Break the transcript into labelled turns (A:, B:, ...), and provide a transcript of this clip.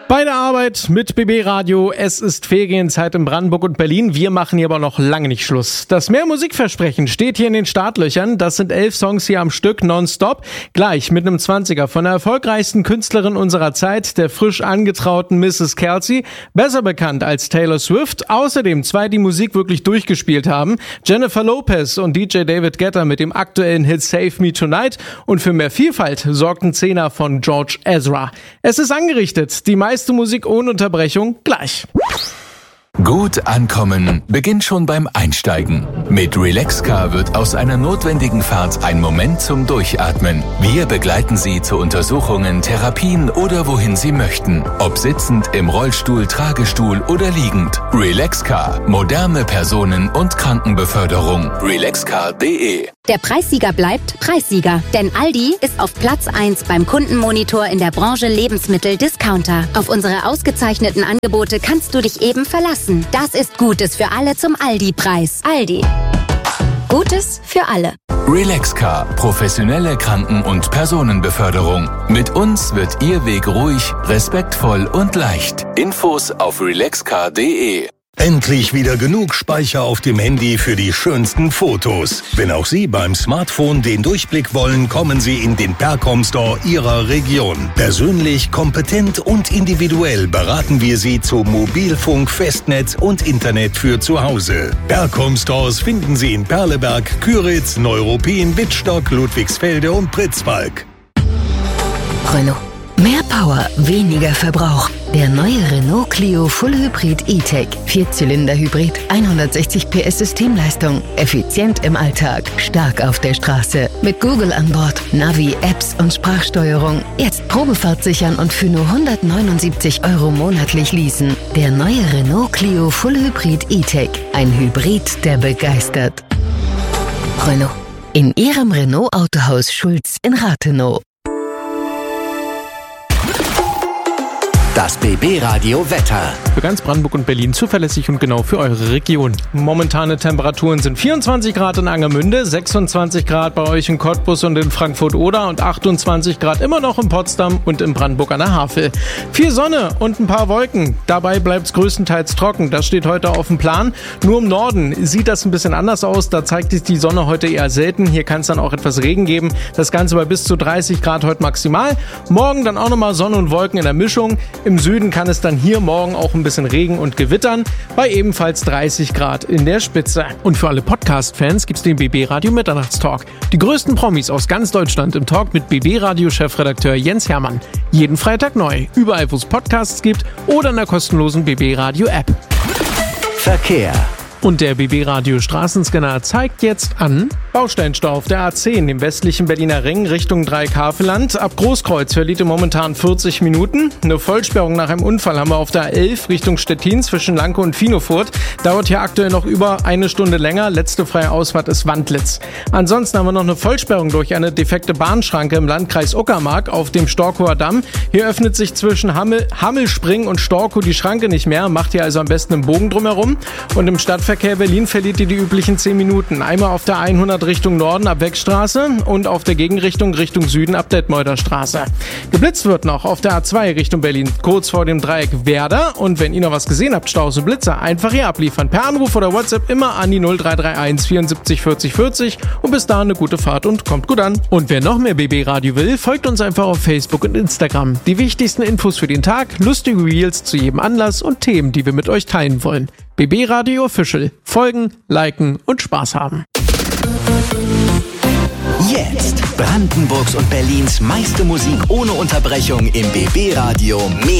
A: Bei der Arbeit mit BB Radio. Es ist Ferienzeit in Brandenburg und Berlin. Wir machen hier aber noch lange nicht Schluss. Das Mehr Musikversprechen steht hier in den Startlöchern. Das sind 11 Songs hier am Stück nonstop. Gleich mit einem 20er von der erfolgreichsten Künstlerin unserer Zeit, der frisch angetrauten Mrs. Kelsey, besser bekannt als Taylor Swift. Außerdem zwei, die Musik wirklich durchgespielt haben. Jennifer Lopez und DJ David Guetta mit dem aktuellen Hit Save Me Tonight. Und für mehr Vielfalt sorgt ein Zehner von George Ezra. Es ist angerichtet. Die meiste Musik ohne Unterbrechung gleich.
B: Gut ankommen beginnt schon beim Einsteigen. Mit Relaxcar wird aus einer notwendigen Fahrt ein Moment zum Durchatmen. Wir begleiten Sie zu Untersuchungen, Therapien oder wohin Sie möchten. Ob sitzend, im Rollstuhl, Tragestuhl oder liegend. Relaxcar. Moderne Personen- und Krankenbeförderung. Relaxcar.de.
C: Der Preissieger bleibt Preissieger, denn Aldi ist auf Platz 1 beim Kundenmonitor in der Branche Lebensmittel-Discounter. Auf unsere ausgezeichneten Angebote kannst du dich eben verlassen. Das ist Gutes für alle zum Aldi-Preis. Aldi. Gutes für alle.
B: Relaxcar. Professionelle Kranken- und Personenbeförderung. Mit uns wird Ihr Weg ruhig, respektvoll und leicht. Infos auf relaxcar.de.
D: Endlich wieder genug Speicher auf dem Handy für die schönsten Fotos. Wenn auch Sie beim Smartphone den Durchblick wollen, kommen Sie in den Percom Store Ihrer Region. Persönlich, kompetent und individuell beraten wir Sie zu Mobilfunk, Festnetz und Internet für zu Hause. Percom Stores finden Sie in Perleberg, Küritz, Neuruppin, Wittstock, Ludwigsfelde und Pritzwalk.
E: Renault. Mehr Power, weniger Verbrauch. Der neue Renault Clio Full Hybrid E-Tech. 4-Zylinder-Hybrid, 160 PS Systemleistung. Effizient im Alltag, stark auf der Straße. Mit Google an Bord, Navi, Apps und Sprachsteuerung. Jetzt Probefahrt sichern und für nur 179 € monatlich leasen. Der neue Renault Clio Full Hybrid E-Tech. Ein Hybrid, der begeistert. Renault. In Ihrem Renault Autohaus Schulz in Rathenow.
F: Das BB Radio Wetter.
A: Für ganz Brandenburg und Berlin zuverlässig und genau für eure Region. Momentane Temperaturen sind 24 Grad in Angermünde, 26 Grad bei euch in Cottbus und in Frankfurt-Oder und 28 Grad immer noch in Potsdam und in Brandenburg an der Havel. Viel Sonne und ein paar Wolken. Dabei bleibt es größtenteils trocken. Das steht heute auf dem Plan. Nur im Norden sieht das ein bisschen anders aus. Da zeigt sich die Sonne heute eher selten. Hier kann es dann auch etwas Regen geben. Das Ganze bei bis zu 30 Grad heute maximal. Morgen dann auch nochmal Sonne und Wolken in der Mischung. Im Süden kann es dann hier morgen auch ein bisschen Regen und gewittern, bei ebenfalls 30 Grad in der Spitze. Und für alle Podcast-Fans gibt's den BB Radio Mitternachtstalk. Die größten Promis aus ganz Deutschland im Talk mit BB Radio Chefredakteur Jens Hermann. Jeden Freitag neu, überall wo es Podcasts gibt oder in der kostenlosen BB Radio App.
F: Verkehr.
A: Und der BB Radio Straßenscanner zeigt jetzt an Bausteinstau auf der A10 im westlichen Berliner Ring Richtung Dreikaveland. Ab Großkreuz verliert momentan 40 Minuten. Eine Vollsperrung nach einem Unfall haben wir auf der A11 Richtung Stettin zwischen Lanke und Finofurt. Dauert hier aktuell noch über eine Stunde länger. Letzte freie Ausfahrt ist Wandlitz. Ansonsten haben wir noch eine Vollsperrung durch eine defekte Bahnschranke im Landkreis Uckermark auf dem Storkower Damm. Hier öffnet sich zwischen Hammelspring und Storkow die Schranke nicht mehr. Macht hier also am besten einen Bogen drumherum. Und im Stadtverkehr Berlin verliert ihr die üblichen 10 Minuten. Einmal auf der 100 Richtung Norden ab Wegstraße und auf der Gegenrichtung Richtung Süden ab Detmolder Straße. Geblitzt wird noch auf der A2 Richtung Berlin, kurz vor dem Dreieck Werder. Und wenn ihr noch was gesehen habt, Staus und Blitzer, einfach hier abliefern. Per Anruf oder WhatsApp immer an die 0331 74 40 40. Und bis dahin eine gute Fahrt und kommt gut an. Und wer noch mehr BB Radio will, folgt uns einfach auf Facebook und Instagram. Die wichtigsten Infos für den Tag, lustige Reels zu jedem Anlass und Themen, die wir mit euch teilen wollen. BB Radio Official. Folgen, liken und Spaß haben.
F: Jetzt Brandenburgs und Berlins meiste Musik ohne Unterbrechung im BB Radio. Mehr